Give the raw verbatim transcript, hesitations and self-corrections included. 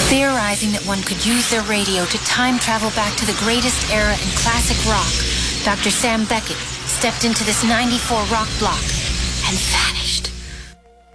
Theorizing that one could use their radio to time travel back to the greatest era in classic rock, Doctor Sam Beckett stepped into this ninety-four rock block and vanished.